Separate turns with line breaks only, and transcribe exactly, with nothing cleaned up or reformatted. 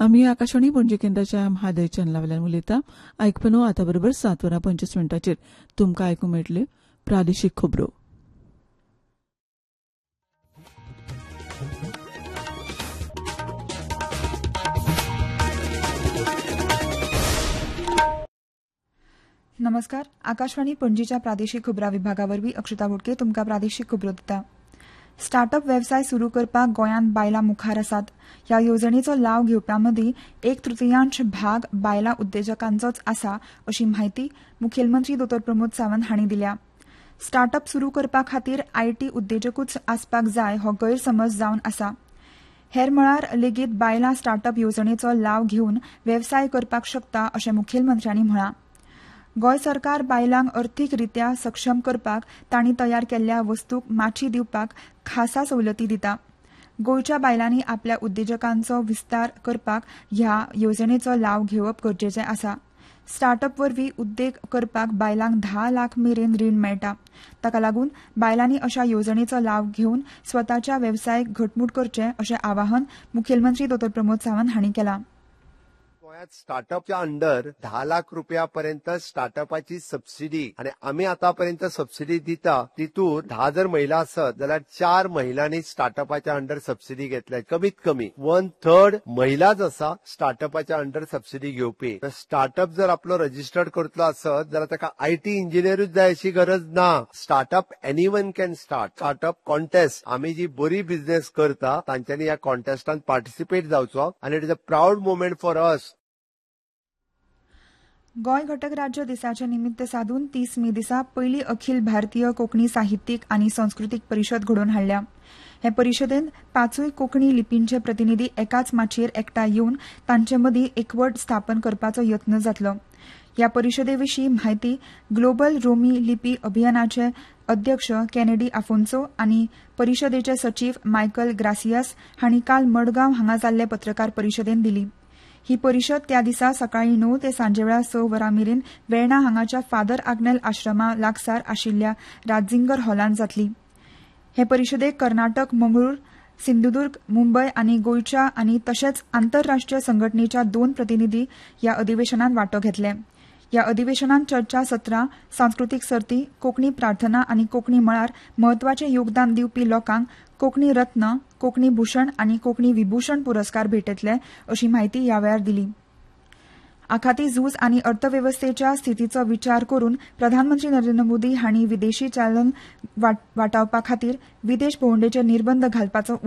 आमी आकाशवाणी पणजी केंद्राच्या म्हादय चॅनलावेल्यान उलयता. आयकपनो आतां बरोबर सात वरां पंचवीस मिनटांचेर तुमकां आयकूंक मेळटल्यो प्रादेशीक खबरो.
नमस्कार. आकाशवाणी पणजीच्या प्रादेशीक खबरां विभागावरवीं अक्षता बोडके तुमकां प्रादेशीक खबरो दिता. स्टार्टअप वेवसाय सुरू करपाक गोंयांत बायलां मुखार आसात. ह्या येवजणेचो लाव घेवप्यां एक तृतीयांश भाग बायलां उद्देजकांचोच आसा अशी म्हायती मुखेलमंत्री दोतोर प्रमोद सावंत हांणी दिल्या. स्टार्टअप सुरू करपा खातीर आयटी उद्देजकूच आसपाक जाय हो गैरसमज जावन आसा. हेर मळार लेगीत बायलां स्टार्टअप येवजणेचो लाव घेवन वेवसाय करपाक शकता अशें मुखेलमंत्र्यांनी म्हळां. गोंय सरकार बायलांक अर्थीकरित्या सक्षम करपाक तांणी तयार केल्ल्या वस्तूक माची दिवपाक खासा सवलती दिता. गोंयच्या बायलांनी आपल्या उद्देजकांचो विस्तार करपाक ह्या येवजणेचो लाव घेवप गरजेचें आसा. स्टार्टअप वरवीं उद्देग करपाक बायलांक धा लाख मेरेन रीण मेळटा. ताका लागून बायलांनी अशा येवजणेचो लाव घेवन स्वताच्या वेवसायाक घटमूट करचें अशें आवाहन मुखेलमंत्री दोतोर प्रमोद सावंत हांणी केलां.
स्टार्टअपच्या अंडर धा लाख रुपयापर्यंत स्टार्टअपाची सबसिडी आणि आम्ही आतापर्यंत सबसिडी दिता. तितून धा जर महिला असत जाल्यार चार महिलांनी स्टार्टअपाच्या अंडर सबसिडी घेतल्या. कमीत कमी वन थर्ड महिलाच आसा स्टार्टअपाच्या अंडर सबसिडी घेवपी. स्टार्टअप जर आपलो रजिस्टर्ड करतलो आसत जाल्यार ताका आयटी इंजिनियरूच जाय अशी गरज ना. Startup anyone can start. Startup contest आम्ही जी बरी बिझनेस करता तांच्यांनी ह्या कॉन्टेस्टात पार्टिसिपेट जावचो आणि it is a proud moment for us.
Goa घटक राज्य दिसाचे निमित्त साधून तीस मे दिसा पयली अखिल भारतीय कोंकणी साहित्यीक आनी संस्कृतीक परिशद घडोवन हाडल्या. हे परिशदेंत पाचूय कोंकणी लिपींचे प्रतिनिधी एकाच माचयेर एकठांय येवन तांचे मदीं एकवट स्थापन करपाचो यत्न जातलो. ह्या परिशदे विशीं म्हायती ग्लोबल रोमी लिपी अभियानाचे अध्यक्ष केनेडी आफोन्सो आनी परिशदेचे सचीव मायकल ग्रासियास हांणी काल मडगांव हांगा जाल्ले पत्रकार परिशदेंत दिली. ही परिशद त्या दिसा सकाळी णव ते सांजेवेळा स वरां मेरेन वेर्णा हांगाच्या फादर आग्नेल आश्रमा लागसार आशिल्ल्या राजिंगर हॉलांत जातली. हे परिशदेक कर्नाटक, मंगळूर, सिंधुदुर्ग, मुंबय आनी गोंयच्या आनी तशेंच आंतरराष्ट्रीय संघटनेच्या दोन प्रतिनिधी ह्या अधिवेशनात वांटो घेतले. ह्या अधिवेशनात चर्चा सत्रां, सांस्कृतीक सर्ती, कोंकणी प्रार्थना आनी कोंकणी मळार म्हत्वाचें योगदान दिवपी लोकांक कोंकणी रत्न, कोंकणी भूषण आनी कोंकणी विभूषण पुरस्कार भेटयतले अशी म्हायती ह्या वेळार दिली. आखाती झूज आनी अर्थवेवस्थेच्या स्थितीचो विचार करून प्रधानमंत्री नरेंद्र मोदी हांणी विदेशी चलन वाटावपा खातीर विदेश भोंवडेचेर निर्बंध घालपाचो